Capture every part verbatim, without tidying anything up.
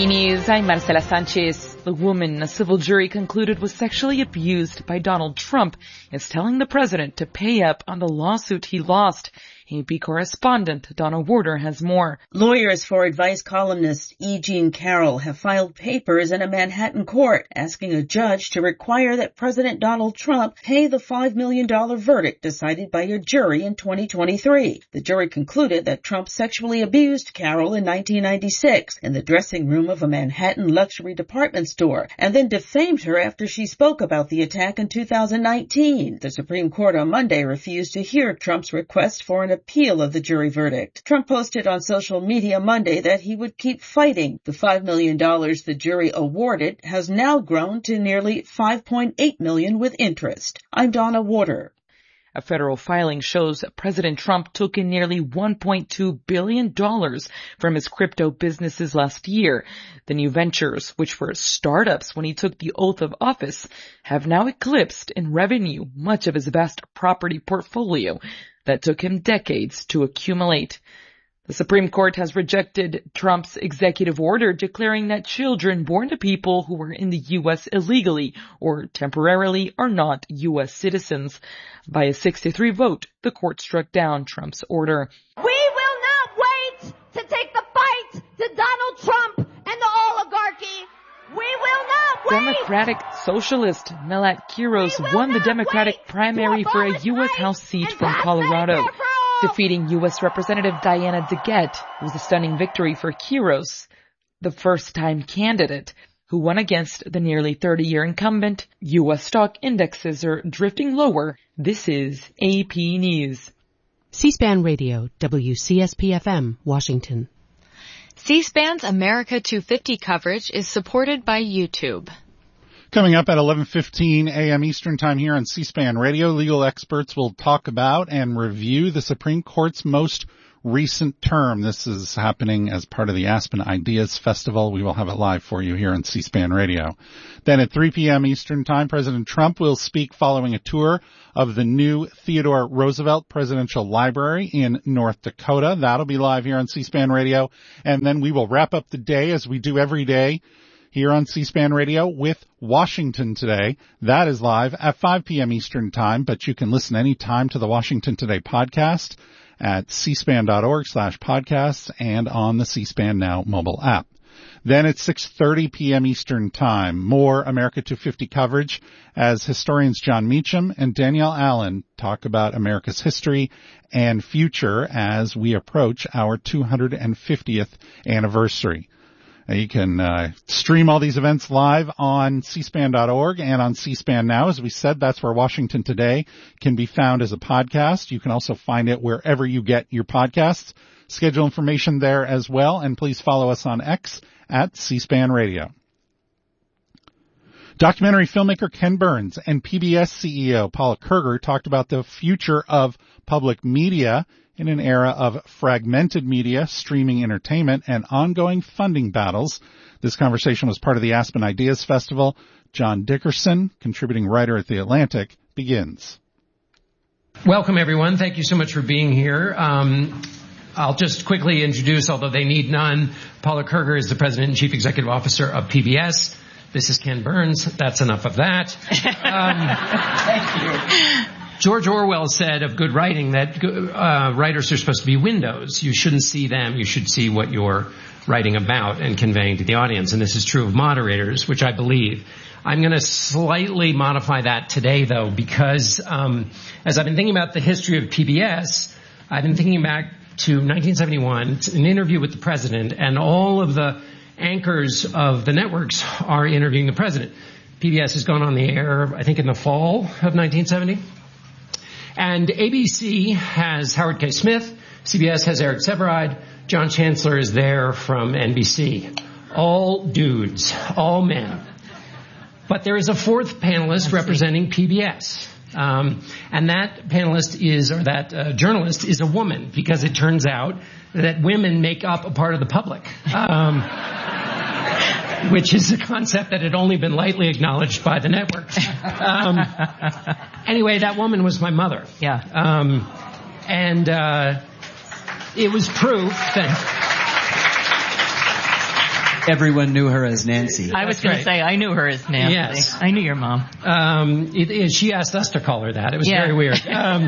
News. I'm Marcela Sanchez. The woman a civil jury concluded was sexually abused by Donald Trump is telling the president to pay up on the lawsuit he lost. A B correspondent Donna Warder has more. Lawyers for advice columnist E. Jean Carroll have filed papers in a Manhattan court asking a judge to require that President Donald Trump pay the five million dollars verdict decided by a jury in twenty twenty-three. The jury concluded that Trump sexually abused Carroll in nineteen ninety-six in the dressing room of a Manhattan luxury department store and then defamed her after she spoke about the attack in two thousand nineteen. The Supreme Court on Monday refused to hear Trump's request for an appeal of the jury verdict. Trump posted on social media Monday that he would keep fighting. The five million dollars the jury awarded has now grown to nearly five point eight million dollars with interest. I'm Donna Warder. A federal filing shows President Trump took in nearly one point two billion dollars from his crypto businesses last year. The new ventures, which were startups when he took the oath of office, have now eclipsed in revenue much of his vast property portfolio that took him decades to accumulate. The Supreme Court has rejected Trump's executive order declaring that children born to people who were in the U S illegally or temporarily are not U S citizens. By a six to three vote, the court struck down Trump's order. We will not wait to take the fight to Donald Trump and the oligarchy. We will not wait. Democratic socialist Melat Quiros won the Democratic primary for a U S House seat from Colorado, defeating U S Representative Diana DeGette. It was a stunning victory for Quiros, the first-time candidate, who won against the nearly thirty-year incumbent. U S stock indexes are drifting lower. This is A P News. C-SPAN Radio, W C S P F M, Washington. C-SPAN's America two fifty coverage is supported by YouTube. Coming up at eleven fifteen a.m. Eastern Time here on C-SPAN Radio, legal experts will talk about and review the Supreme Court's most recent term. This is happening as part of the Aspen Ideas Festival. We will have it live for you here on C-SPAN Radio. Then at three p.m. Eastern Time, President Trump will speak following a tour of the new Theodore Roosevelt Presidential Library in North Dakota. That'll be live here on C-SPAN Radio. And then we will wrap up the day as we do every day here on C-SPAN Radio with Washington Today. That is live at five p.m. Eastern Time, but you can listen anytime to the Washington Today podcast at cspan.org slash podcasts and on the C-SPAN Now mobile app. Then at six thirty p.m. Eastern Time, more America two fifty coverage as historians John Meacham and Danielle Allen talk about America's history and future as we approach our two hundred fiftieth anniversary. You can uh, stream all these events live on c span dot org and on C-SPAN Now. As we said, that's where Washington Today can be found as a podcast. You can also find it wherever you get your podcasts. Schedule information there as well, and please follow us on X at C-SPAN Radio. Documentary filmmaker Ken Burns and P B S C E O Paula Kerger talked about the future of public media in an era of fragmented media, streaming entertainment, and ongoing funding battles. This conversation was part of the Aspen Ideas Festival. John Dickerson, contributing writer at The Atlantic, begins. Welcome, everyone. Thank you so much for being here. Um, I'll just quickly introduce, although they need none, Paula Kerger is the President and Chief Executive Officer of P B S. This is Ken Burns. That's enough of that. Um, Thank you. George Orwell said of good writing that uh, writers are supposed to be windows. You shouldn't see them. You should see what you're writing about and conveying to the audience. And this is true of moderators, which I believe. I'm going to slightly modify that today, though, because um, as I've been thinking about the history of P B S, I've been thinking back to nineteen seventy-one, an interview with the president, and all of the anchors of the networks are interviewing the president. P B S has gone on the air, I think, in the fall of nineteen seventy. And A B C has Howard K. Smith, C B S has Eric Sevareid, John Chancellor is there from N B C. All dudes, all men. But there is a fourth panelist representing P B S. Um, and that panelist is, or that uh, journalist is a woman, because it turns out that women make up a part of the public. Um, which is a concept that had only been lightly acknowledged by the networks. Um, anyway, that woman was my mother. Yeah. Um, and uh, it was proof that everyone knew her as Nancy. I was going right. to say, I knew her as Nancy. Yes. I knew your mom. Um, it, it, she asked us to call her that. It was Yeah. very weird. Um,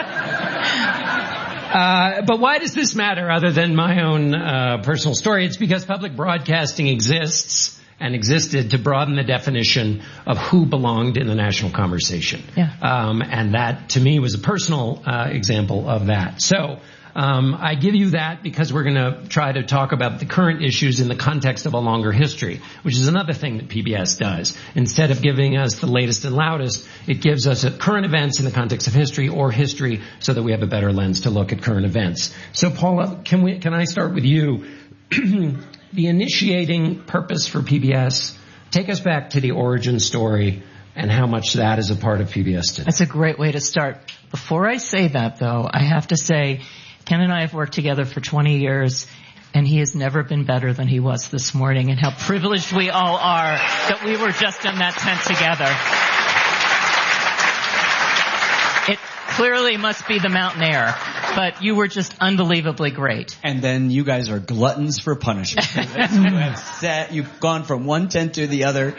Uh, but why does this matter other than my own uh, personal story? It's because public broadcasting exists and existed to broaden the definition of who belonged in the national conversation. Yeah. Um, and that, to me, was a personal uh, example of that. So um, I give you that because we're going to try to talk about the current issues in the context of a longer history, which is another thing that P B S does. Instead of giving us the latest and loudest, it gives us a current events in the context of history or history so that we have a better lens to look at current events. So, Paula, can we, can I start with you? The initiating purpose for P B S, take us back to the origin story and how much that is a part of P B S today. That's a great way to start. Before I say that, though, I have to say Ken and I have worked together for twenty years, and he has never been better than he was this morning, and how privileged we all are that we were just in that tent together. It clearly must be the mountain air, but you were just unbelievably great. And then you guys are gluttons for punishment. you have set, you've gone from one tent to the other.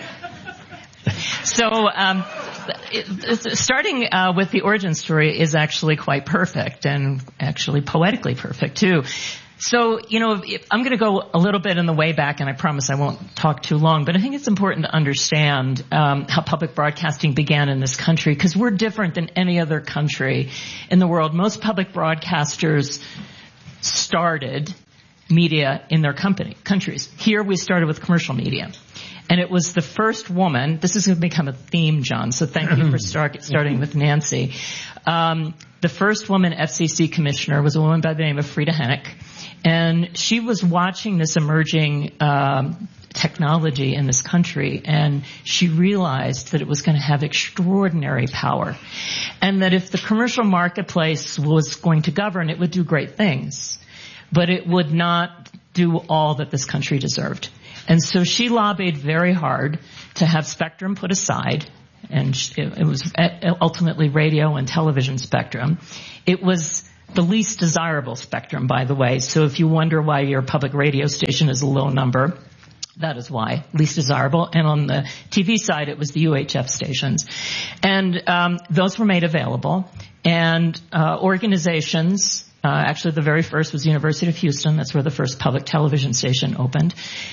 So, um, it, it's, starting uh, with the origin story is actually quite perfect, and actually poetically perfect too. So, you know, if, I'm going to go a little bit in the way back, and I promise I won't talk too long, but I think it's important to understand um, how public broadcasting began in this country, because we're different than any other country in the world. Most public broadcasters started media in their company countries. Here we started with commercial media. And it was the first woman, this is going to become a theme, John, so thank you for start, starting with Nancy. Um, the first woman F C C commissioner was a woman by the name of Frida Hennick. And she was watching this emerging um, technology in this country, and she realized that it was going to have extraordinary power. And that if the commercial marketplace was going to govern, it would do great things. But it would not do all that this country deserved. And so she lobbied very hard to have spectrum put aside, and it was ultimately radio and television spectrum. It was the least desirable spectrum, by the way. So if you wonder why your public radio station is a low number, that is why, least desirable. And on the T V side, it was the U H F stations. And um, those were made available. And uh, organizations... Uh, actually, the very first was the University of Houston. That's where the first public television station opened.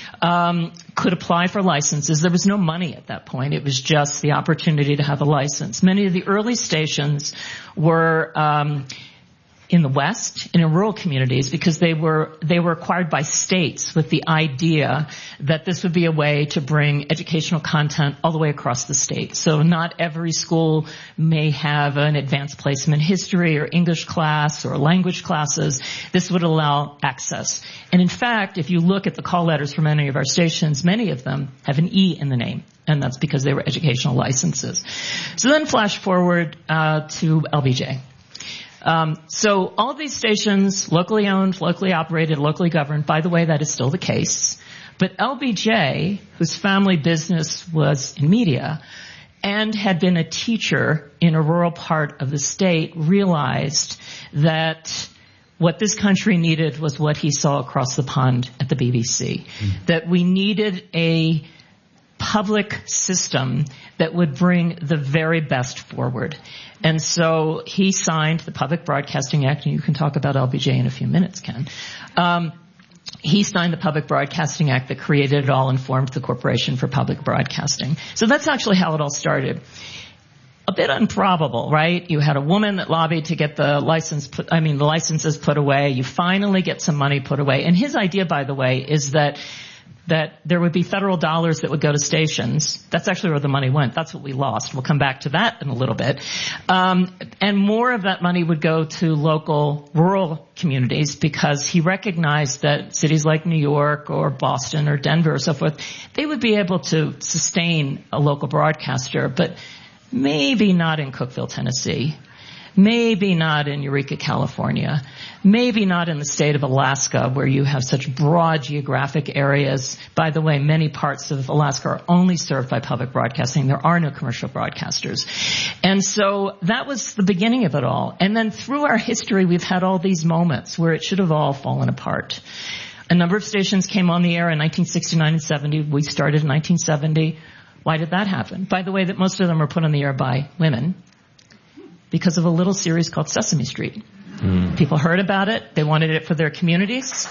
Um, could apply for licenses. There was no money at that point. It was just the opportunity to have a license. Many of the early stations were um, in the West and in rural communities because they were they were acquired by states with the idea that this would be a way to bring educational content all the way across the state. So not every school may have an advanced placement history or English class or language classes. This would allow access. And in fact, if you look at the call letters for many of our stations, many of them have an E in the name. And that's because they were educational licenses. So then flash forward uh, to L B J. Um, so all these stations, locally owned, locally operated, locally governed. By the way, that is still the case. But L B J, whose family business was in media and had been a teacher in a rural part of the state, realized that what this country needed was what he saw across the pond at the B B C. Mm. That we needed a public system that would bring the very best forward. And so he signed the Public Broadcasting Act, and you can talk about L B J in a few minutes, Ken. Um, he signed the Public Broadcasting Act that created it all and formed the Corporation for Public Broadcasting. So that's actually how it all started. A bit improbable, right? You had a woman that lobbied to get the license put, I mean, the licenses put away. You finally get some money put away. And his idea, by the way, is that that there would be federal dollars that would go to stations. That's actually where the money went. That's what we lost. We'll come back to that in a little bit. Um, and more of that money would go to local rural communities because he recognized that cities like New York or Boston or Denver or so forth, they would be able to sustain a local broadcaster, but maybe not in Cookeville, Tennessee. Maybe not in Eureka, California. Maybe not in the state of Alaska, where you have such broad geographic areas. By the way, many parts of Alaska are only served by public broadcasting. There are no commercial broadcasters. And so that was the beginning of it all. And then through our history, we've had all these moments where it should have all fallen apart. A number of stations came on the air in nineteen sixty-nine and seventy. We started in nineteen seventy. Why did that happen? By the way, that most of them were put on the air by women because of a little series called Sesame Street. Mm. People heard about it. They wanted it for their communities.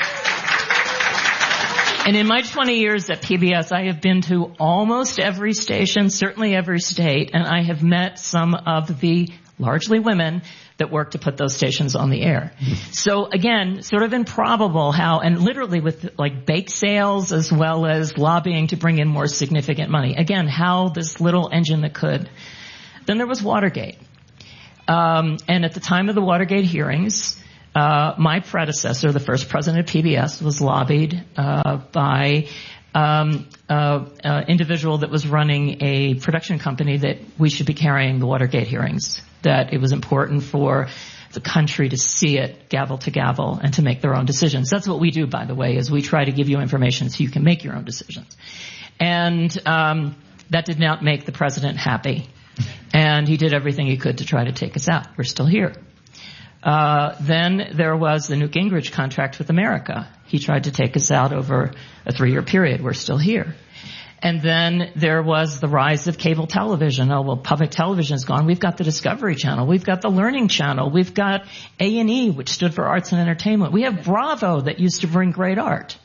And in my twenty years at P B S, I have been to almost every station, certainly every state, and I have met some of the largely women that work to put those stations on the air. So again, sort of improbable how, and literally with like bake sales as well as lobbying to bring in more significant money. Again, how this little engine that could. Then there was Watergate. Um, and at the time of the Watergate hearings, uh, my predecessor, the first president of P B S, was lobbied, uh, by, um, uh, uh, individual that was running a production company that we should be carrying the Watergate hearings. That it was important for the country to see it gavel to gavel and to make their own decisions. That's what we do, by the way, is we try to give you information so you can make your own decisions. And um, that did not make the president happy. And he did everything he could to try to take us out. We're still here. Uh, then there was the Newt Gingrich contract with America. He tried to take us out over a three-year period. We're still here. And then there was the rise of cable television. Oh, well, public television is gone. We've got the Discovery Channel. We've got the Learning Channel. We've got A and E, which stood for Arts and Entertainment. We have Bravo, that used to bring great art.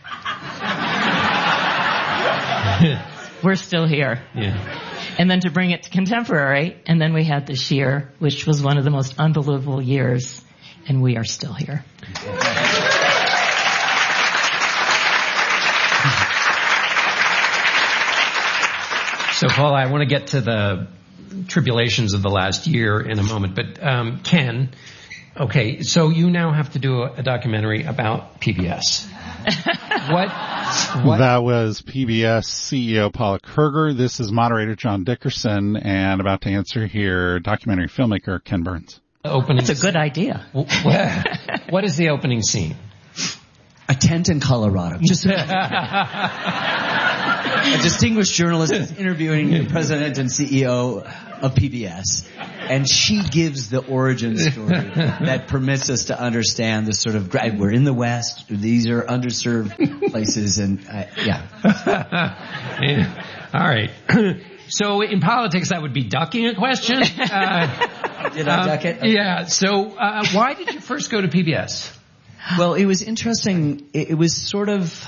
We're still here. Yeah. And then to bring it to contemporary, and then we had this year, which was one of the most unbelievable years, and we are still here. So, Paula, I want to get to the tribulations of the last year in a moment, but um, Ken, okay, so you now have to do a, a documentary about P B S. what, what? That was P B S C E O Paula Kerger. This is moderator John Dickerson, and about to answer here, documentary filmmaker Ken Burns. Opening. That's a good idea. What, what is the opening scene? A tent in Colorado. Just a distinguished journalist is interviewing the president and C E O of P B S, and she gives the origin story that permits us to understand the sort of, we're in the West, these are underserved places, and uh, yeah. yeah. All right. So in politics, that would be ducking a question. Uh, Did I duck it? Uh, yeah. So uh, why did you first go to P B S? Well, it was interesting. It, it was sort of,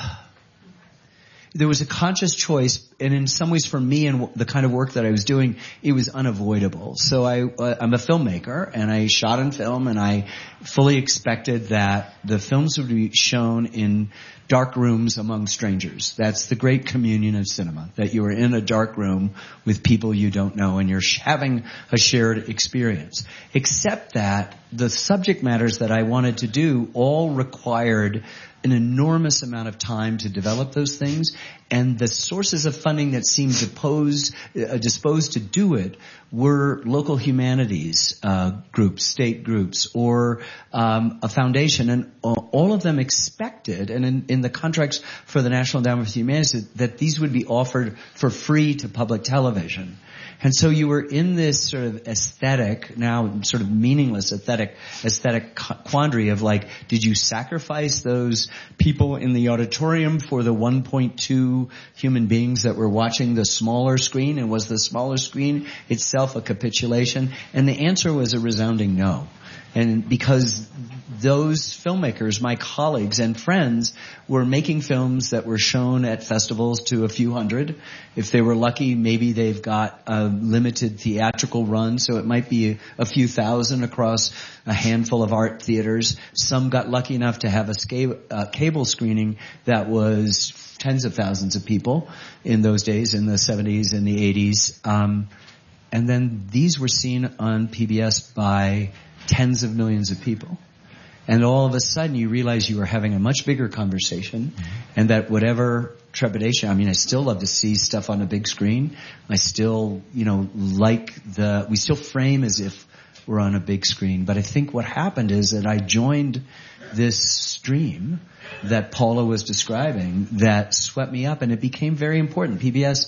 there was a conscious choice, and in some ways for me and the kind of work that I was doing, it was unavoidable. So I, uh, I'm a filmmaker, and I shot in film, and I fully expected that the films would be shown in dark rooms among strangers. That's the great communion of cinema, that you are in a dark room with people you don't know, and you're having a shared experience. Except that the subject matters that I wanted to do all required an enormous amount of time to develop those things, and the sources of funding that seemed disposed, uh, disposed to do it were local humanities uh, groups, state groups, or um, a foundation, and all of them expected, and in, in the contracts for the National Endowment for the Humanities, that these would be offered for free to public television. And so you were in this sort of aesthetic, now sort of meaningless aesthetic, aesthetic quandary of like, did you sacrifice those people in the auditorium for the one point two human beings that were watching the smaller screen? And was the smaller screen itself a capitulation? And the answer was a resounding no. And because those filmmakers, my colleagues and friends, were making films that were shown at festivals to a few hundred. If they were lucky, maybe they've got a limited theatrical run, so it might be a few thousand across a handful of art theaters. Some got lucky enough to have a sca- uh, cable screening that was tens of thousands of people in those days, in the seventies and the eighties. Um, and then these were seen on P B S by tens of millions of people. And all of a sudden you realize you are having a much bigger conversation, mm-hmm. and that whatever trepidation, I mean, I still love to see stuff on a big screen. I still, you know, like the, we still frame as if we're on a big screen. But I think what happened is that I joined this stream that Paula was describing that swept me up, and it became very important. P B S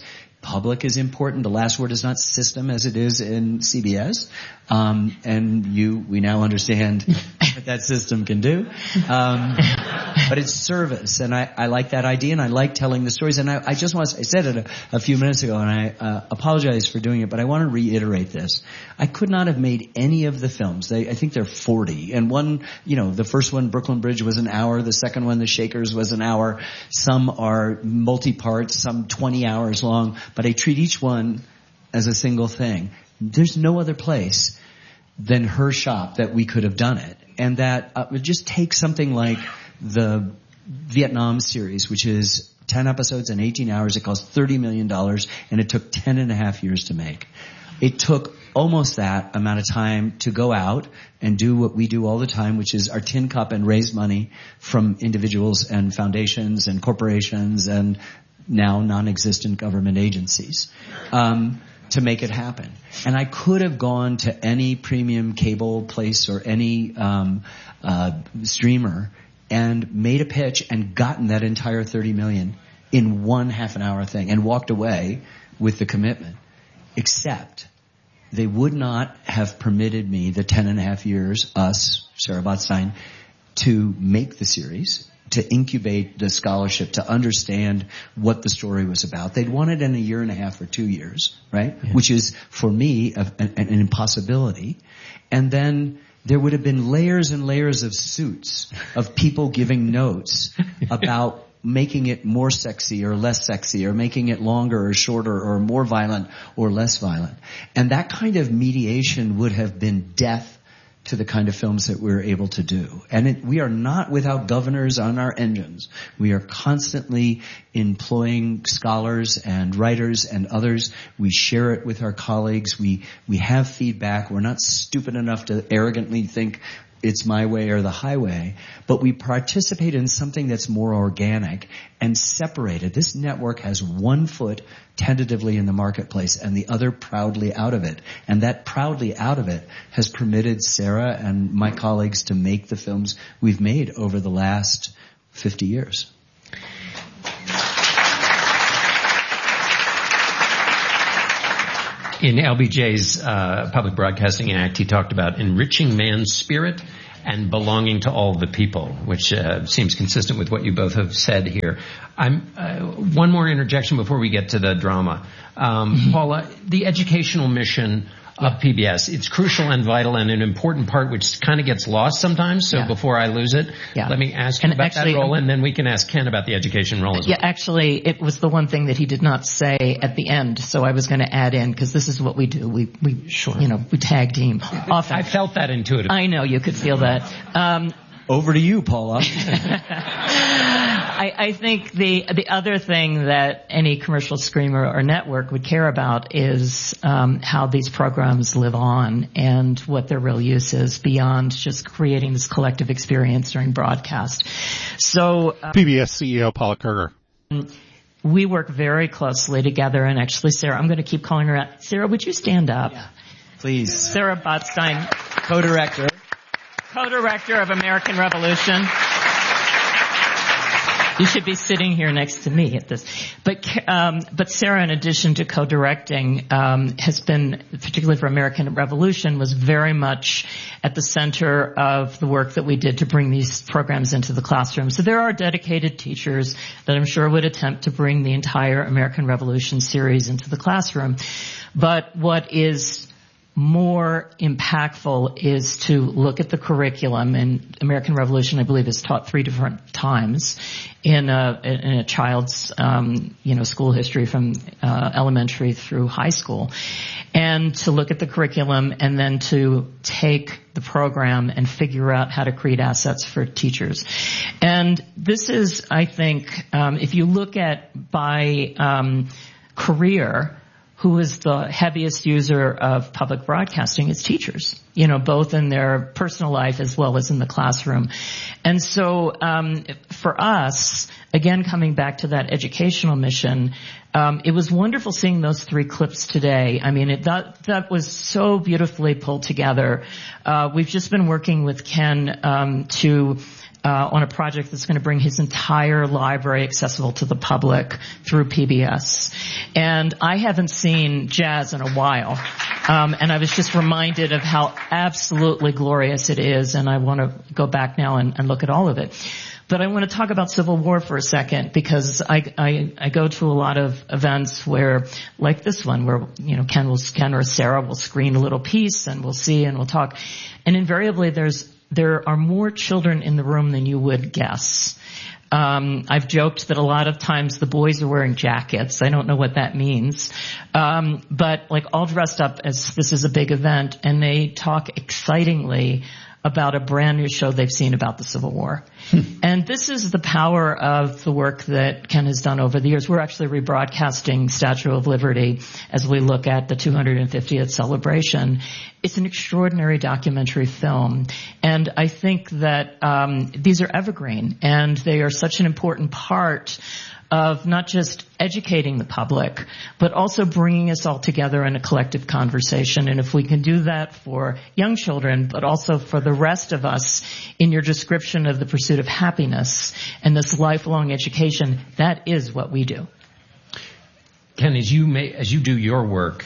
public is important. The last word is not system as it is in C B S. Um, and you, we now understand what that system can do. Um, but it's service. And I, I like that idea, and I like telling the stories. And I, I just want to, I said it a, a few minutes ago, and I uh, apologize for doing it, but I want to reiterate this. I could not have made any of the films. They, I think they're forty. And one, you know, the first one, Brooklyn Bridge, was an hour. The second one, The Shakers, was an hour. Some are multi-parts, some twenty hours long. But I treat each one as a single thing. There's no other place than her shop that we could have done it. And that uh, would just take something like the Vietnam series, which is ten episodes and eighteen hours. It cost thirty million dollars, and it took ten and a half years to make. It took almost that amount of time to go out and do what we do all the time, which is our tin cup and raise money from individuals and foundations and corporations and now non-existent government agencies, um, to make it happen. And I could have gone to any premium cable place or any um, uh, streamer and made a pitch and gotten that entire thirty million in one half an hour thing and walked away with the commitment. Except they would not have permitted me the ten and a half years, us, Sarah Botstein, to make the series, to incubate the scholarship, to understand what the story was about. They'd want it in a year and a half or two years, right? Yeah. Which is, for me, a, an, an impossibility. And then there would have been layers and layers of suits of people giving notes about making it more sexy or less sexy, or making it longer or shorter, or more violent or less violent. And that kind of mediation would have been death to the kind of films that we're able to do. And it, we are not without governors on our engines. We are constantly employing scholars and writers and others. We share it with our colleagues. We, we have feedback. We're not stupid enough to arrogantly think it's my way or the highway, but we participate in something that's more organic and separated. This network has one foot tentatively in the marketplace and the other proudly out of it. And that proudly out of it has permitted Sarah and my colleagues to make the films we've made over the last fifty years. In L B J's uh, Public Broadcasting Act, he talked about enriching man's spirit and belonging to all the people, which uh, seems consistent with what you both have said here. I'm uh, one more interjection before we get to the drama. Um, mm-hmm. Paula, the educational mission of P B S, it's crucial and vital and an important part which kind of gets lost sometimes. So yeah. Before I lose it, yeah. let me ask you and about actually, that role, and then we can ask Ken about the education role as yeah, well. Yeah, actually, it was the one thing that he did not say at the end, so I was going to add in, because this is what we do. We, we, sure. you know, we tag team often. I felt that intuitively. I know you could feel that. Um, Over to you, Paula. I, I think the the other thing that any commercial screamer or network would care about is um, how these programs live on and what their real use is beyond just creating this collective experience during broadcast. So uh, P B S C E O Paula Kerger. We work very closely together, and actually, Sarah, I'm going to keep calling her out. Sarah, would you stand up? Yeah. Please. Sarah Botstein, co-director. Co-director of American Revolution. You should be sitting here next to me at this. But um, but Sarah, in addition to co-directing, um, has been, particularly for American Revolution, was very much at the center of the work that we did to bring these programs into the classroom. So there are dedicated teachers that I'm sure would attempt to bring the entire American Revolution series into the classroom. But what is more impactful is to look at the curriculum, and American Revolution, I believe, is taught three different times in a, in a child's, um, you know, school history from uh, elementary through high school, and to look at the curriculum and then to take the program and figure out how to create assets for teachers. And this is, I think, um, if you look at by um, career, who is the heaviest user of public broadcasting is teachers, you know, both in their personal life as well as in the classroom. And so um for us, again, coming back to that educational mission, um it was wonderful seeing those three clips today. I mean, it, that that was so beautifully pulled together. Uh we've just been working with Ken um to uh, on a project that's going to bring his entire library accessible to the public through P B S. And I haven't seen jazz in a while. Um, and I was just reminded of how absolutely glorious it is. And I want to go back now and, and look at all of it. But I want to talk about Civil War for a second, because I, I, I go to a lot of events where, like this one, where, you know, Ken will, Ken or Sarah will screen a little piece and we'll see and we'll talk. And invariably there's, there are more children in the room than you would guess. Um, I've joked that a lot of times the boys are wearing jackets. I don't know what that means. Um, but like all dressed up as this is a big event, and they talk excitingly about a brand new show they've seen about the Civil War. And this is the power of the work that Ken has done over the years. We're actually rebroadcasting Statue of Liberty as we look at the two hundred fiftieth celebration. It's an extraordinary documentary film. And I think that um, these are evergreen, and they are such an important part of not just educating the public, but also bringing us all together in a collective conversation. And if we can do that for young children, but also for the rest of us in your description of the pursuit of happiness and this lifelong education, that is what we do. Ken, as you may, as you do your work,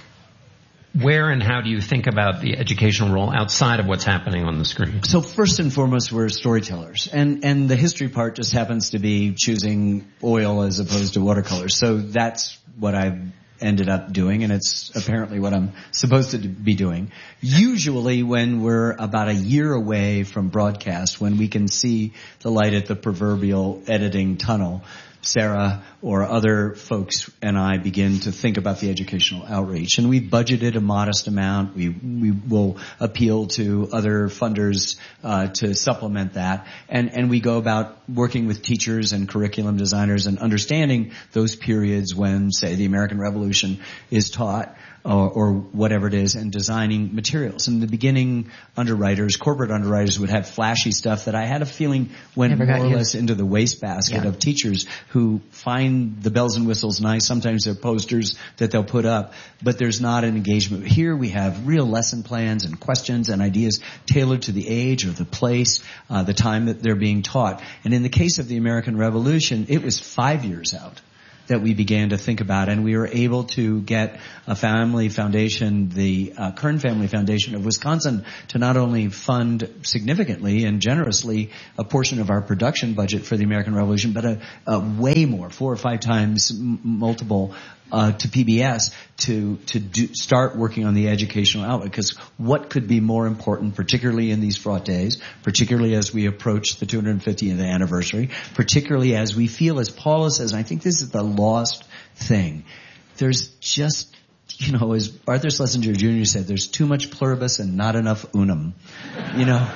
where and how do you think about the educational role outside of what's happening on the screen? So first and foremost, we're storytellers. And, and the history part just happens to be choosing oil as opposed to watercolors. So that's what I've ended up doing, and it's apparently what I'm supposed to be doing. Usually when we're about a year away from broadcast, when we can see the light at the proverbial editing tunnel, Sarah or other folks and I begin to think about the educational outreach. And we budgeted a modest amount. We we will appeal to other funders uh, to supplement that. And, and we go about working with teachers and curriculum designers and understanding those periods when, say, the American Revolution is taught, or, or whatever it is, and designing materials. In the beginning, underwriters, corporate underwriters would have flashy stuff that I had a feeling went more or less into the wastebasket yeah. of teachers who find the bells and whistles nice. Sometimes they're posters that they'll put up, but there's not an engagement. Here we have real lesson plans and questions and ideas tailored to the age or the place, uh, the time that they're being taught. And in the case of the American Revolution, it was five years out that we began to think about, and we were able to get a family foundation, the uh, Kern Family Foundation of Wisconsin, to not only fund significantly and generously a portion of our production budget for the American Revolution, but a, a way more, four or five times m- multiple uh, to P B S to to do, start working on the educational outlet. Because what could be more important, particularly in these fraught days, particularly as we approach the two hundred fiftieth anniversary, particularly as we feel, as Paula says, and I think this is the lost thing, there's just, you know, as Arthur Schlesinger Junior said, there's too much pluribus and not enough unum. You know,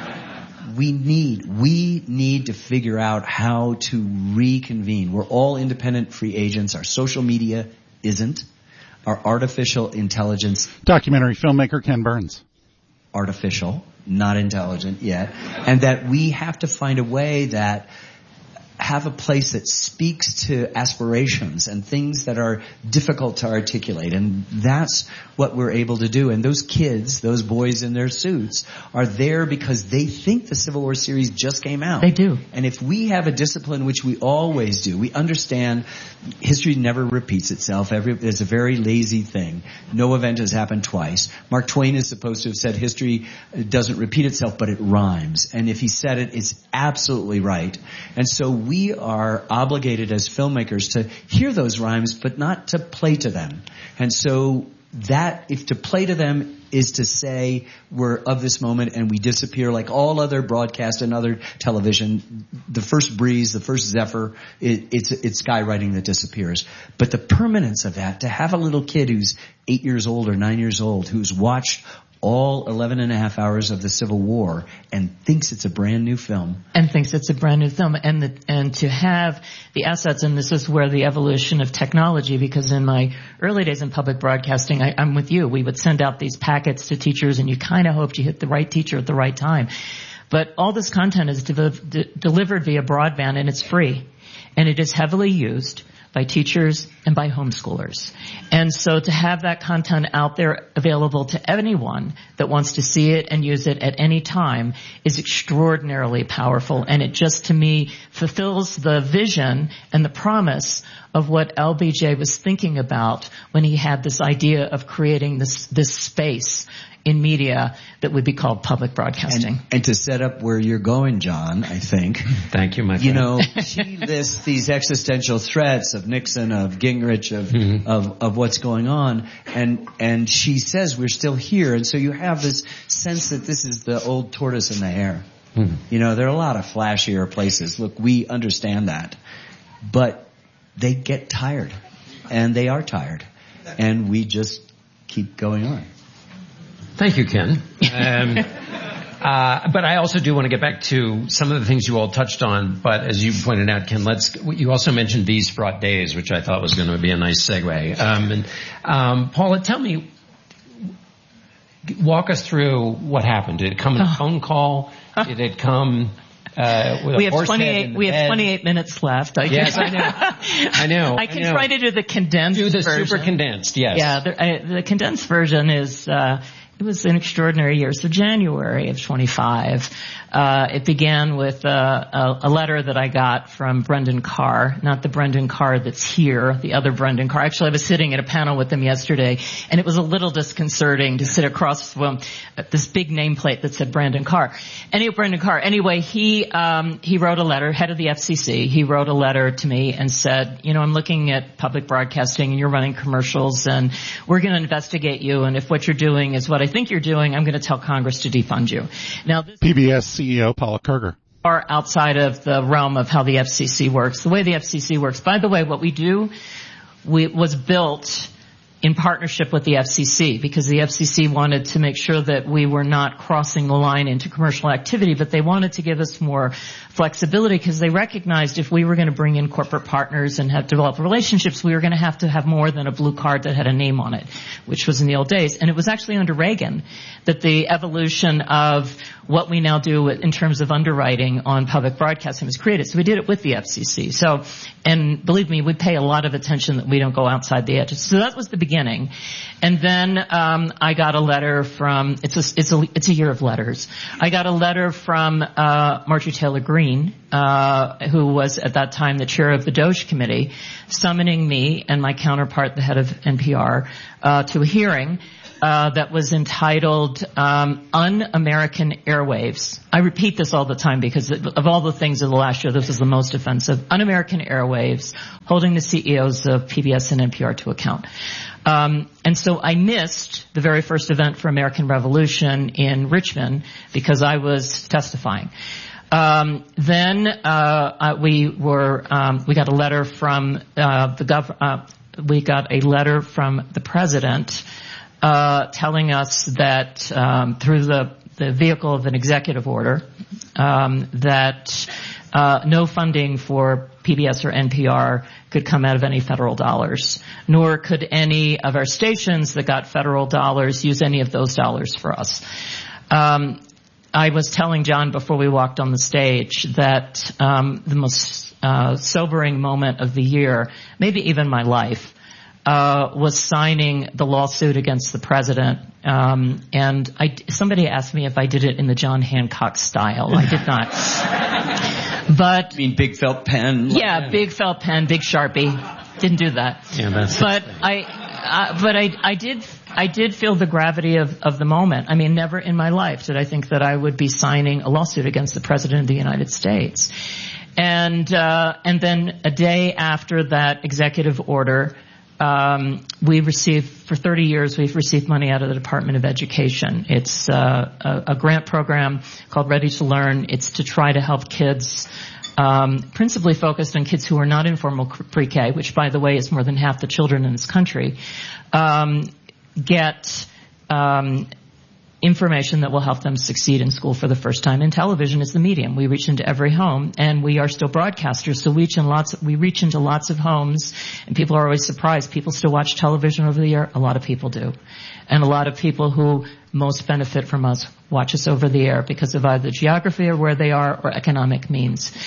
we need, we need to figure out how to reconvene. We're all independent free agents. Our social media isn't. Our artificial intelligence. Documentary filmmaker Ken Burns. Artificial, not intelligent yet. And that we have to find a way that have a place that speaks to aspirations and things that are difficult to articulate. And that's what we're able to do. And those kids, those boys in their suits, are there because they think the Civil War series just came out. They do. And if we have a discipline, which we always do, we understand history never repeats itself. Every, it's a very lazy thing. No event has happened twice. Mark Twain is supposed to have said history doesn't repeat itself, but it rhymes. And if he said it, it's absolutely right. And so we are obligated as filmmakers to hear those rhymes, but not to play to them. And so that, if to play to them is to say we're of this moment and we disappear like all other broadcast and other television, the first breeze, the first zephyr, it, it's, it's skywriting that disappears. But the permanence of that, to have a little kid who's eight years old or nine years old, who's watched all eleven and a half hours of the Civil War and thinks it's a brand new film. And thinks it's a brand new film. And the, and to have the assets, and this is where the evolution of technology, because in my early days in public broadcasting, I, I'm with you. We would send out these packets to teachers and you kind of hoped you hit the right teacher at the right time. But all this content is de- de- delivered via broadband and it's free. And it is heavily used by teachers, and by homeschoolers. And so to have that content out there available to anyone that wants to see it and use it at any time is extraordinarily powerful. And it just, to me, fulfills the vision and the promise of what L B J was thinking about when he had this idea of creating this, this space in media that would be called public broadcasting. And, and to set up where you're going, John, I think. Thank you, my friend. You know, she lists these existential threats of Nixon, of Gingrich, of, mm-hmm. of, of what's going on. And, and she says we're still here. And so you have this sense that this is the old tortoise and the hare. Mm-hmm. You know, there are a lot of flashier places. Look, we understand that. But they get tired. And they are tired. And we just keep going on. Thank you, Ken. Um, uh, but I also do want to get back to some of the things you all touched on. But as you pointed out, Ken, let's. You also mentioned These Fraught Days, which I thought was going to be a nice segue. Um, and um, Paula, tell me, walk us through what happened. Did it come in a phone call? Did it come? Uh, with we a have twenty-eight. We bed? have twenty-eight minutes left. I yes, I know. I know. I can I know. try to do the condensed do the version. super condensed. Yes. Yeah. The, I, the condensed version is. Uh, It was an extraordinary year. So January of twenty-five, uh, it began with uh, a, a letter that I got from Brendan Carr, not the Brendan Carr that's here, the other Brendan Carr. Actually, I was sitting at a panel with him yesterday, and it was a little disconcerting to sit across from this big nameplate that said Brendan Carr. Anyway, Brendan Carr. Anyway, he um, he wrote a letter, head of the F C C. He wrote a letter to me and said, you know, I'm looking at public broadcasting, and you're running commercials, and we're going to investigate you, and if what you're doing is what I think you're doing, I'm going to tell Congress to defund you. Now, this P B S C E O Paula Kerger. Are outside of the realm of how the F C C works. The way the F C C works, by the way, what we do we, was built in partnership with the F C C, because the F C C wanted to make sure that we were not crossing the line into commercial activity, but they wanted to give us more flexibility because they recognized if we were going to bring in corporate partners and have developed relationships, we were going to have to have more than a blue card that had a name on it, which was in the old days. And it was actually under Reagan that the evolution of what we now do in terms of underwriting on public broadcasting was created. So we did it with the F C C. So, and believe me, we pay a lot of attention that we don't go outside the edges. So that was the beginning. And then um I got a letter from, it's a, it's a, it's a year of letters. I got a letter from uh Marjorie Taylor Greene, uh who was at that time the chair of the DOJ committee, summoning me and my counterpart, the head of N P R, uh to a hearing Uh, that was entitled um, Un-American Airwaves. I repeat this all the time because of all the things of the last year, this was the most offensive. Un-American Airwaves, holding the C E Os of P B S and N P R to account. Um, and so I missed the very first event for American Revolution in Richmond because I was testifying. Um, then uh, we were um, we got a letter from uh, the gov. Uh, we got a letter from the president. Uh, telling us that um, through the, the vehicle of an executive order um, that uh, no funding for P B S or N P R could come out of any federal dollars, nor could any of our stations that got federal dollars use any of those dollars for us. Um, I was telling John before we walked on the stage that um, the most uh, sobering moment of the year, maybe even my life, Uh, was signing the lawsuit against the president. Um, and I, somebody asked me if I did it in the John Hancock style. I did not. But. You mean big felt pen? Yeah, like big felt pen, big Sharpie. Didn't do that. Yeah, that's but I, uh, but I, I did, I did feel the gravity of, of the moment. I mean, never in my life did I think that I would be signing a lawsuit against the president of the United States. And, uh, and then a day after that executive order, Um, we received, for thirty years, we've received money out of the Department of Education. It's uh, a, a grant program called Ready to Learn. It's to try to help kids, um, principally focused on kids who are not in formal pre-K, which, by the way, is more than half the children in this country, um, get um information that will help them succeed in school for the first time. And television is the medium. We reach into every home, and we are still broadcasters, so we reach in lots of, we reach into lots of homes, and people are always surprised. People still watch television over the air. A lot of people do. And a lot of people who most benefit from us watch us over the air because of either geography or where they are or economic means.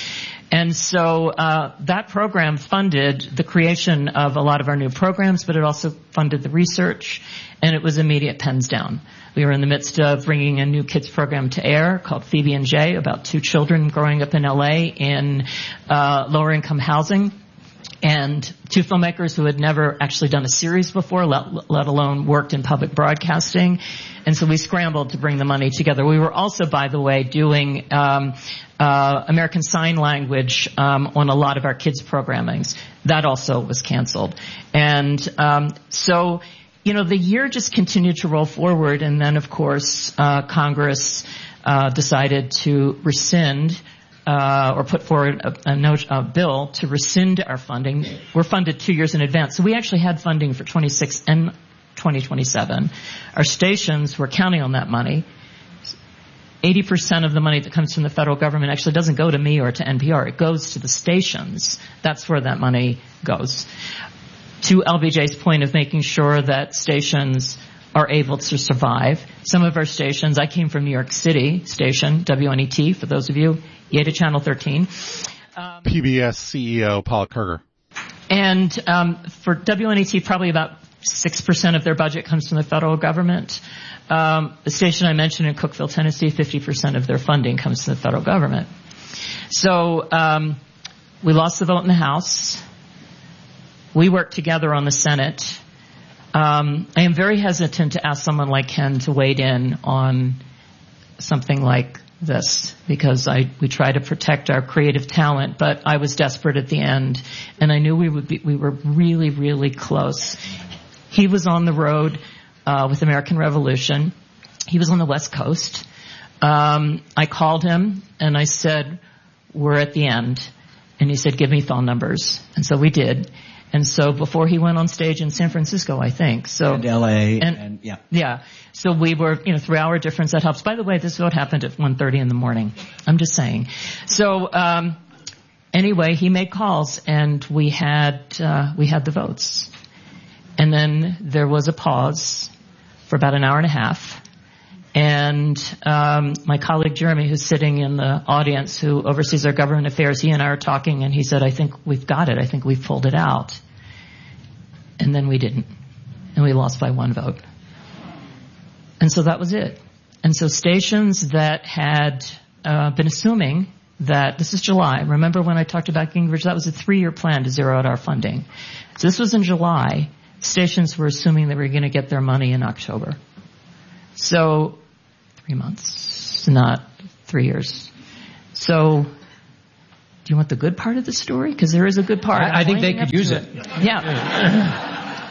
And so uh that program funded the creation of a lot of our new programs, but it also funded the research, and it was immediate pens down. We were in the midst of bringing a new kids program to air called Phoebe and Jay, about two children growing up in L A in uh lower income housing. And two filmmakers who had never actually done a series before, let, let alone worked in public broadcasting. And so we scrambled to bring the money together. We were also, by the way, doing um uh American Sign Language um on a lot of our kids' programmings. That also was canceled. And um so, you know, the year just continued to roll forward. And then, of course, uh Congress uh decided to rescind Uh, or put forward a, a, note, a bill to rescind our funding. We're funded two years in advance. So we actually had funding for twenty-six and twenty twenty-seven. Our stations were counting on that money. eighty percent of the money that comes from the federal government actually doesn't go to me or to N P R. It goes to the stations. That's where that money goes. To L B J's point of making sure that stations are able to survive. Some of our stations, I came from New York City station, W N E T, for those of you, Yeda Channel thirteen. Um, P B S C E O Paul Kerger. And um, for W N E T, probably about six percent of their budget comes from the federal government. Um, the station I mentioned in Cookeville, Tennessee, fifty percent of their funding comes from the federal government. So um, we lost the vote in the House. We worked together on the Senate. Um, I am very hesitant to ask someone like Ken to wade in on something like this because I we try to protect our creative talent, but I was desperate at the end, and I knew we would be, we were really, really close. He was on the road uh, with American Revolution. He was on the West Coast. Um, I called him and I said, "We're at the end," and he said, "Give me phone numbers," and so we did. And so before he went on stage in San Francisco, I think. So and L A and, and yeah. Yeah. So we were, you know, three hour difference. That helps. By the way, this vote happened at one thirty in the morning. I'm just saying. So, um, anyway, he made calls and we had, uh, we had the votes. And then there was a pause for about an hour and a half. And, um, my colleague Jeremy, who's sitting in the audience, who oversees our government affairs, he and I are talking and he said, "I think we've got it. I think we've pulled it out." And then we didn't. And we lost by one vote. And so that was it. And so stations that had uh, been assuming that this is July. Remember when I talked about Gingrich? That was a three-year plan to zero out our funding. So this was in July. Stations were assuming they were going to get their money in October. So three months, not three years. So do you want the good part of the story? Because there is a good part. I, I think they could use it. it. Yeah.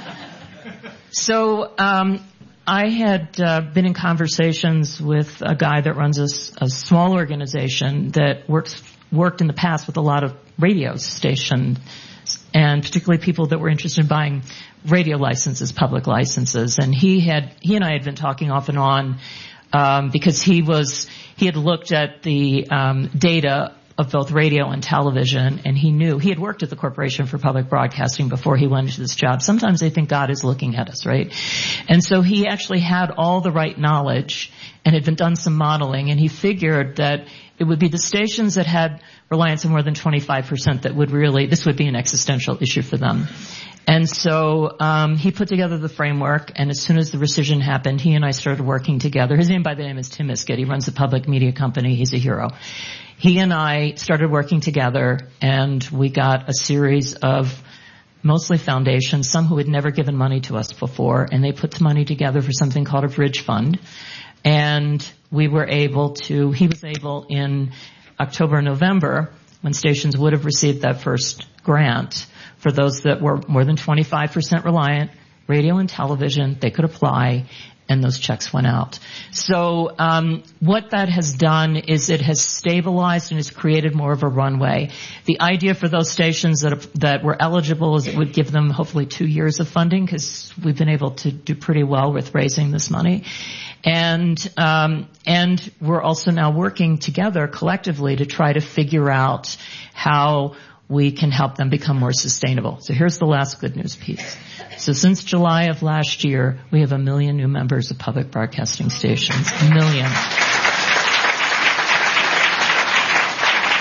So um I had uh, been in conversations with a guy that runs a, a small organization that works worked in the past with a lot of radio stations, and particularly people that were interested in buying radio licenses, public licenses. And he had he and I had been talking off and on um, because he was he had looked at the um, data of both radio and television, and he knew he had worked at the Corporation for Public Broadcasting before he went into this job. Sometimes they think God is looking at us, right? And so he actually had all the right knowledge and had been done some modeling, and he figured that it would be the stations that had reliance on more than twenty-five percent that would really, this would be an existential issue for them. And so um he put together the framework, and as soon as the rescission happened, he and I started working together. His name by the name is Tim Miskett. He runs a public media company. He's a hero. He and I started working together, and we got a series of mostly foundations, some who had never given money to us before, and they put the money together for something called a bridge fund. And we were able to, he was able in October and November, when stations would have received that first grant, for those that were more than twenty-five percent reliant, radio and television, they could apply, and those checks went out. So um what that has done is it has stabilized and has created more of a runway. The idea for those stations that have, that were eligible is it would give them hopefully two years of funding, because we've been able to do pretty well with raising this money. And um and we're also now working together collectively to try to figure out how we can help them become more sustainable. So here's the last good news piece. So since July of last year, we have a million new members of public broadcasting stations. A million.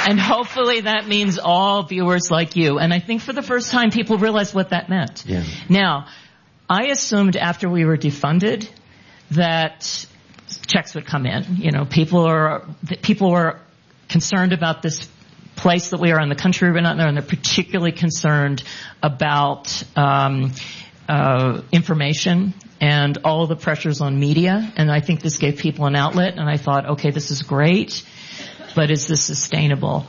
And hopefully that means all viewers like you. And I think for the first time people realized what that meant. Yeah. Now, I assumed after we were defunded that checks would come in. You know, people are, people were concerned about this place that we are in, the country we're not in, and they're particularly concerned about um, uh, information and all the pressures on media. And I think this gave people an outlet, and I thought, okay, this is great, but is this sustainable?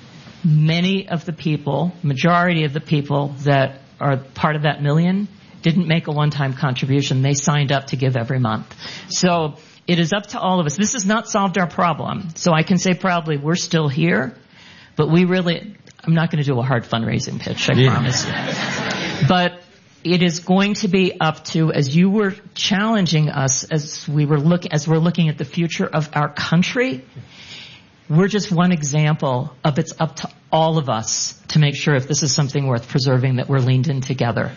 Many of the people, majority of the people that are part of that million didn't make a one-time contribution. They signed up to give every month. So it is up to all of us. This has not solved our problem. So I can say proudly we're still here, but we really, I'm not going to do a hard fundraising pitch, I yeah. promise you. But it is going to be up to, as you were challenging us, as we were look, as we're looking at the future of our country, we're just one example of it's up to all of us to make sure if this is something worth preserving that we're leaned in together.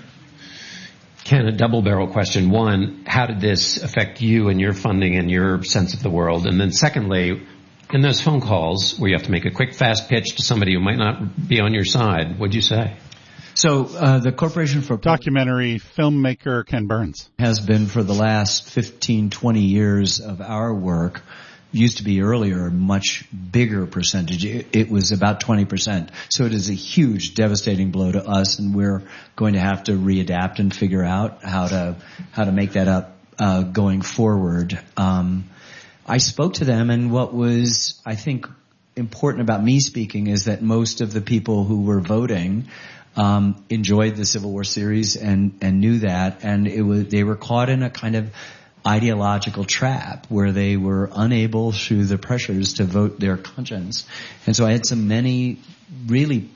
Ken, a double-barrel question. One, how did this affect you and your funding and your sense of the world? And then secondly, in those phone calls where you have to make a quick, fast pitch to somebody who might not be on your side, what'd you say? So uh, the Corporation for Documentary filmmaker Ken Burns has been for the last fifteen, twenty years of our work. Used to be earlier a much bigger percentage. It, it was about twenty percent. So it is a huge, devastating blow to us, and we're going to have to readapt and figure out how to how to make that up uh, going forward. Um, I spoke to them, and what was, I think, important about me speaking is that most of the people who were voting um, enjoyed the Civil War series and and knew that, and it was they were caught in a kind of ideological trap where they were unable through the pressures to vote their conscience. And so I had some many really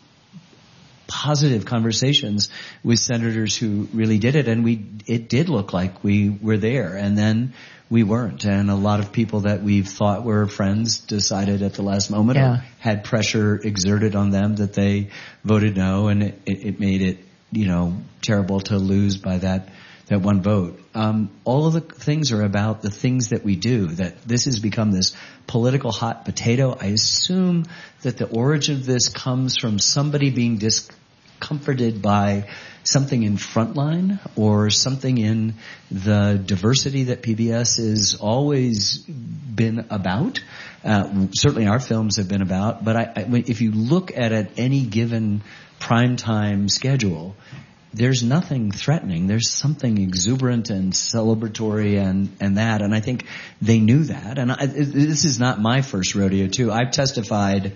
positive conversations with senators who really did it, and we it did look like we were there, and then we weren't. And a lot of people that we've thought were friends decided at the last moment yeah. or had pressure exerted on them that they voted no, and it, it made it, you know, terrible to lose by that that one vote. Um, all of the things are about the things that we do, that this has become this political hot potato. I assume that the origin of this comes from somebody being discomforted by something in Frontline or something in the diversity that P B S has always been about. Uh, certainly our films have been about, but I, I, if you look at, at any given primetime schedule, there's nothing threatening. There's something exuberant and celebratory and, and that. And I think they knew that. And I, this is not my first rodeo, too. I've testified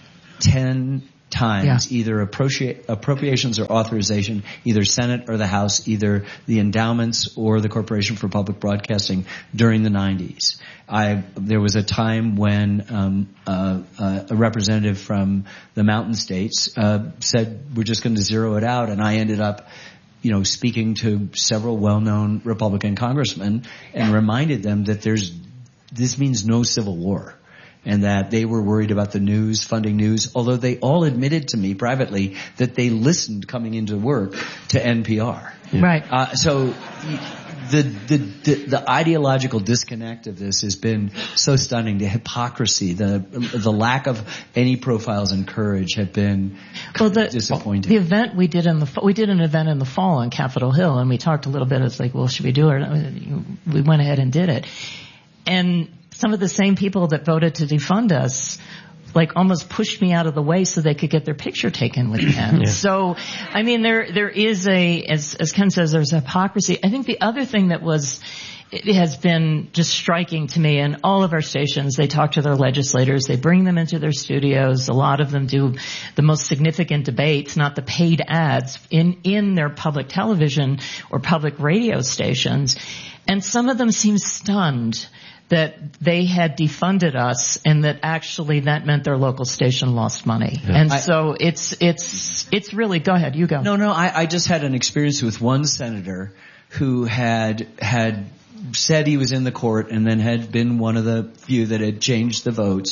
ten times, yeah. either appropria- appropriations or authorization, either Senate or the House, either the endowments or the Corporation for Public Broadcasting during the nineties. I, there was a time when um, uh, uh, a representative from the Mountain States uh, said, we're just going to zero it out, and I ended up, you know, speaking to several well-known Republican congressmen and reminded them that there's this means no civil war, and that they were worried about the news, funding news, although they all admitted to me privately that they listened coming into work to N P R. Yeah. Right. Uh, so the, the the the ideological disconnect of this has been so stunning. The hypocrisy, the the lack of any profiles and courage have been well, the, disappointing. The event we did in the we did an event in the fall on Capitol Hill, and we talked a little bit. It's like, well, should we do it? We went ahead and did it, and some of the same people that voted to defund us, like, almost pushed me out of the way so they could get their picture taken with Ken. Yeah. So, I mean, there there is a, as, as Ken says, there's hypocrisy. I think the other thing that was, it has been just striking to me in all of our stations, they talk to their legislators, they bring them into their studios. A lot of them do the most significant debates, not the paid ads, in, in their public television or public radio stations. And some of them seem stunned that they had defunded us and that actually that meant their local station lost money. Yeah. And I, so it's, it's, it's really, go ahead, you go. No, no, I, I just had an experience with one senator who had, had said he was in the court and then had been one of the few that had changed the votes.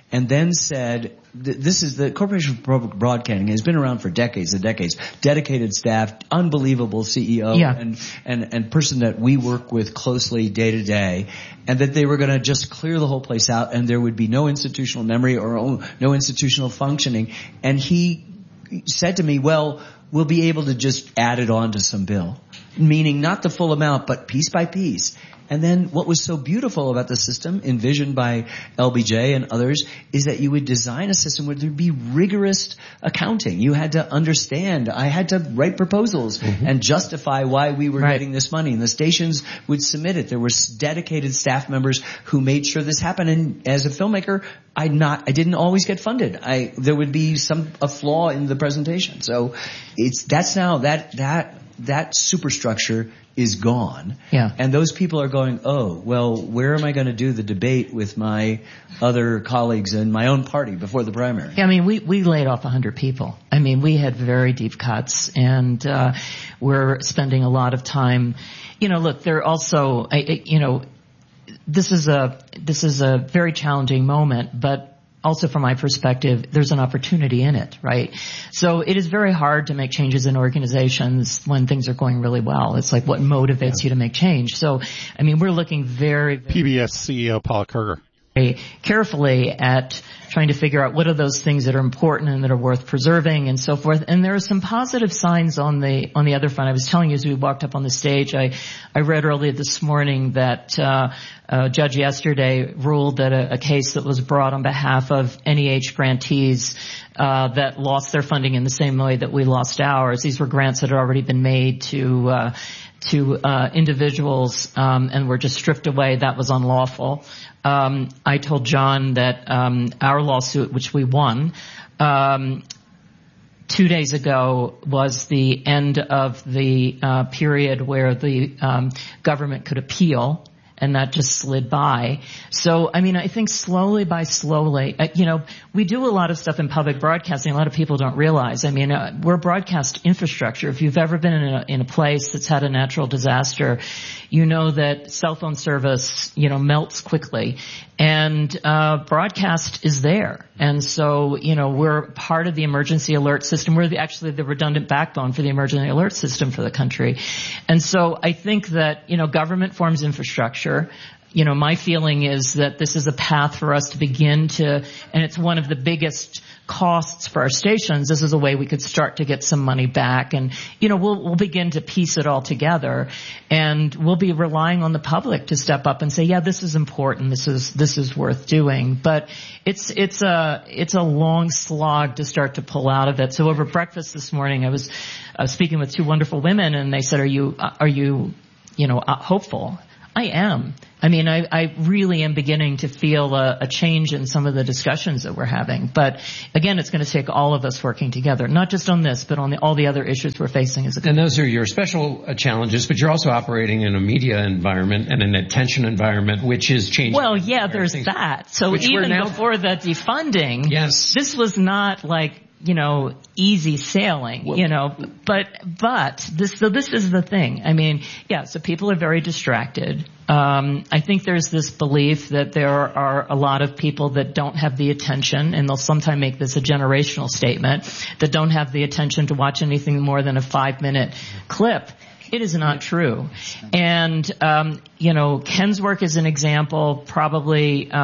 and then said, this is the Corporation for Public Broadcasting has been around for decades and decades. Dedicated staff, unbelievable C E O, yeah. and, and, and person that we work with closely day to day, and that they were going to just clear the whole place out and there would be no institutional memory or no institutional functioning. And he said to me, well, we'll be able to just add it on to some bill. Meaning not the full amount, but piece by piece. And then what was so beautiful about the system, envisioned by L B J and others, is that you would design a system where there'd be rigorous accounting. You had to understand. I had to write proposals mm-hmm. and justify why we were right. getting this money. And the stations would submit it. There were dedicated staff members who made sure this happened. And as a filmmaker, I not, I didn't always get funded. I, there would be some, a flaw in the presentation. So it's, that's now, that, that, that superstructure is gone. Yeah. And those people are going, oh, well, where am I going to do the debate with my other colleagues in my own party before the primary? Yeah, I mean, we, we laid off one hundred people. I mean, we had very deep cuts, and uh we're spending a lot of time. You know, look, there also, I, I, you know, this is a, this is a very challenging moment, but also from my perspective, there's an opportunity in it, right? So it is very hard to make changes in organizations when things are going really well. It's like what motivates yeah. you to make change. So, I mean, we're looking very, very P B S C E O Paula Kerger. carefully at trying to figure out what are those things that are important and that are worth preserving and so forth. And there are some positive signs on the on the other front. I was telling you as we walked up on the stage, I I read earlier this morning that uh a judge yesterday ruled that a, a case that was brought on behalf of N E H grantees uh that lost their funding in the same way that we lost ours. These were grants that had already been made to uh to uh individuals um and were just stripped away. That was unlawful. Um I told John that um our lawsuit, which we won um two days ago, was the end of the uh period where the um government could appeal, and that just slid by. So, I mean, I think slowly by slowly, uh, you know, we do a lot of stuff in public broadcasting. A lot of people don't realize. I mean, uh, we're broadcast infrastructure. If you've ever been in a, in a place that's had a natural disaster, you know that cell phone service, you know, melts quickly. And uh broadcast is there. And so, you know, we're part of the emergency alert system. We're the, actually the redundant backbone for the emergency alert system for the country. And so I think that, you know, government forms infrastructure. You know, my feeling is that this is a path for us to begin to, and it's one of the biggest costs for our stations. This is a way we could start to get some money back, and you know we'll we'll begin to piece it all together, and we'll be relying on the public to step up and say, yeah, this is important, this is this is worth doing. But it's it's a it's a long slog to start to pull out of it. So over breakfast this morning, I was uh, speaking with two wonderful women, and they said, "Are you uh, are you you know uh, hopeful?" I am. I mean, I, I really am beginning to feel a, a change in some of the discussions that we're having. But again, it's going to take all of us working together, not just on this, but on the, all the other issues we're facing as a country. And those are your special uh, challenges, but you're also operating in a media environment and an attention environment, which is changing. Well, yeah, there's that. So even now, before the defunding, yes. this was not like, you know, easy sailing, well, you know, but, but this, so this is the thing. I mean, yeah, so people are very distracted. Um, I think there's this belief that there are a lot of people that don't have the attention, and they'll sometime make this a generational statement, that don't have the attention to watch anything more than a five minute clip. It is not true. And, um, you know, Ken's work is an example, probably, um,